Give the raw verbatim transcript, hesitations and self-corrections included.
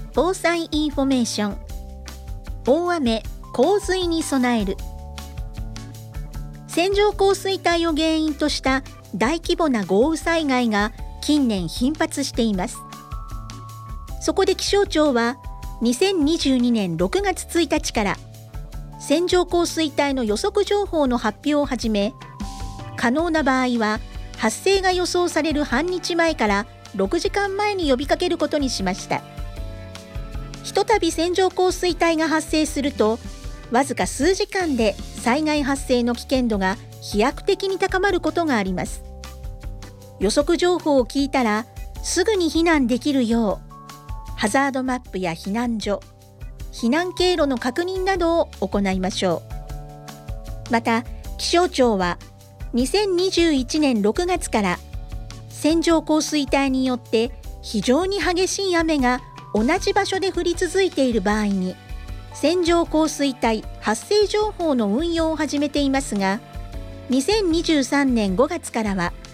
防災インフォメーション。大雨・洪水に備える。線状降水帯を原因とした大規模な豪雨災害が近年頻発しています。そこで気象庁はにせんにじゅうにねんろくがつついたちから線状降水帯の予測情報の発表を始め、可能な場合は発生が予想される半日前からろくじかんまえに呼びかけることにしました。ひとたび線状降水帯が発生すると、わずか数時間で災害発生の危険度が飛躍的に高まることがあります。予測情報を聞いたらすぐに避難できるよう、ハザードマップや避難所、避難経路の確認などを行いましょう。また、気象庁はにせんにじゅういちねんろくがつから線状降水帯によって非常に激しい雨が同じ場所で降り続いている場合に線状降水帯発生情報の運用を始めていますが、にせんにじゅうさんねんごがつからは